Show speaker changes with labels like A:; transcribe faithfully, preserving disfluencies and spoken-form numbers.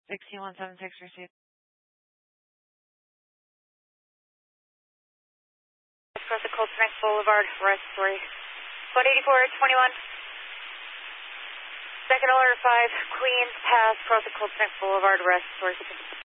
A: sixteen one seven six received.
B: Across the Cold Spring Boulevard, respiratory. one eighty-four twenty-one. Second alert five, Queens Pass, across the Cold Spring Boulevard, respiratory.